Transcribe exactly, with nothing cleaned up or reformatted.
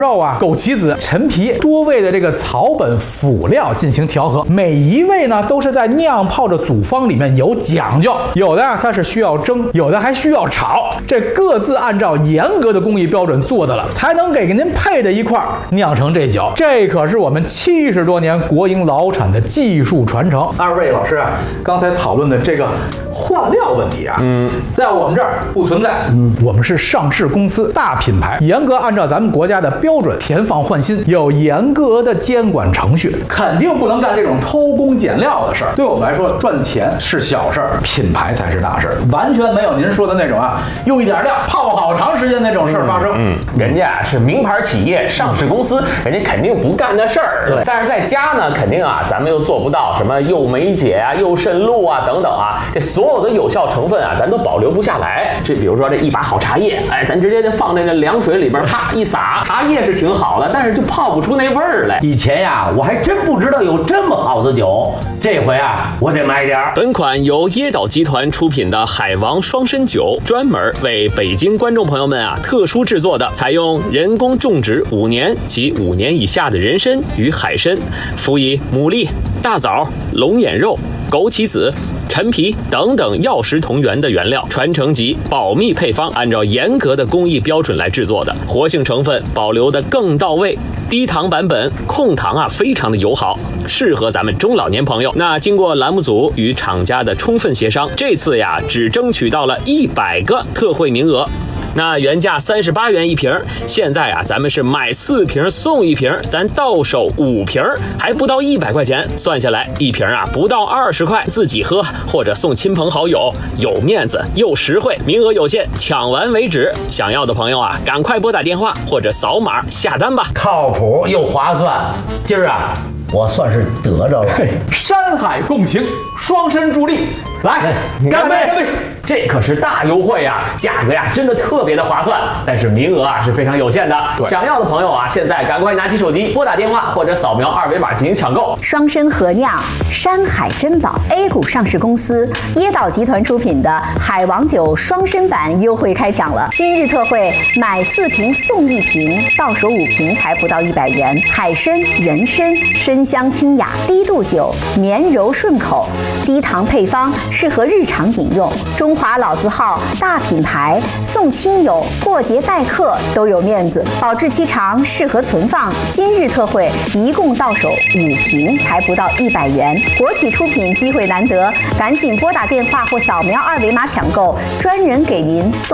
肉啊、枸杞子、陈皮多味的这个草本辅料进行调和，每一味呢都是在酿泡的组方里面有讲究，有的啊它是需要蒸，有的还需要炒，这各自按照严格的工艺标准做的了，才能给您配在一块儿酿成这酒。这可是我们七十多年国营老产的技术传承。二位老师啊，刚才讨论的这个换料问题啊，嗯，在我们这儿不存在。嗯，我们是上市公司，大品牌，严格按照咱们国家的标准填放换新，有严格的监管程序，肯定不能干这种偷工减料的事儿。对我们来说，赚钱是小事儿，品牌才是大事儿，完全没有您说的那种啊，用一点料泡好长时间那种事儿发生。 嗯，嗯人家是名牌企业、上市公司，人家肯定不干的事儿。对，但是在家呢，肯定啊，咱们又做不到什么又梅解啊、又渗露啊等等啊，这所有的有效成分啊，咱都保留不下来。这比如说这一把好茶叶，哎，咱直接就放在那凉水里边，啪一撒，茶叶是挺好的，但是就泡不出那味儿来。 以前呀，我还真不知道有这么好的酒，这回啊，我得买点儿。 本款由椰岛集团出品的海王双参酒，专门为北京观众朋友们啊特殊制作的，采用人工种植五年及五年以下的人参与海参，辅以牡蛎、大枣、龙眼肉、枸杞子、陈皮等等药食同源的原料，传承级保密配方，按照严格的工艺标准来制作的，活性成分保留的更到位，低糖版本，控糖啊非常的友好，适合咱们中老年朋友。那经过栏目组与厂家的充分协商，这次呀只争取到了一百个特惠名额。那原价三十八元一瓶，现在啊，咱们是买四瓶送一瓶，咱到手五瓶，还不到一百块钱，算下来一瓶啊不到二十块，自己喝或者送亲朋好友，有面子又实惠，名额有限，抢完为止。想要的朋友啊，赶快拨打电话或者扫码下单吧， 靠谱又划算。今儿啊，我算是得着了。 山海共情，双参助力，来，干杯！干杯！ 这可是大优惠呀，价格呀真的特别的划算，但是名额啊是非常有限的。想要的朋友啊，现在赶快拿起手机拨打电话或者扫描二维码进行抢购。 双参合酿山海珍宝 A 股上市公司椰岛集团出品的海王酒双参版优惠开抢了，今日特惠买四瓶送一瓶，到手五瓶才不到一百元。海参、人参，参香清雅，低度酒，绵柔顺口，低糖配方，适合日常饮用。中华老字号大品牌，送亲友、过节待客都有面子，保质期长，适合存放。今日特惠，一共到手五瓶，才不到一百元。国企出品，机会难得，赶紧拨打电话或扫描二维码抢购，专人给您送。